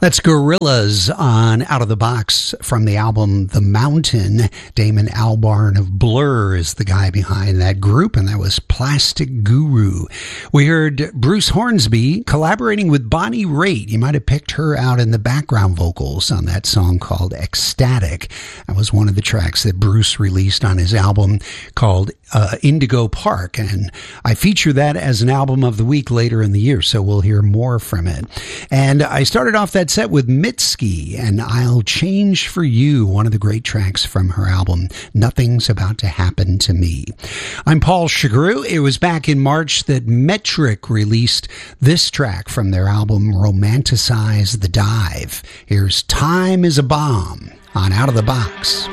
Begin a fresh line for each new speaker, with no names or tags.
That's Gorillaz on Out of the Box from the album The Mountain. Damon Albarn of Blur is the guy behind that group, and that was Plastic Guru. We heard Bruce Hornsby collaborating with Bonnie Raitt. You might have picked her out in the background vocals on that song called Ecstatic. That was one of the tracks that Bruce released on his album called Indigo Park, and I feature that as an album of the week later in the year, so we'll hear more from it. And I started off that set with Mitski and I'll Change for You, one of the great tracks from her album Nothing's About to Happen to Me. I'm Paul Chagru. It was back in March that Metric released this track from their album Romanticize the Dive. Here's Time is a Bomb on Out of the Box.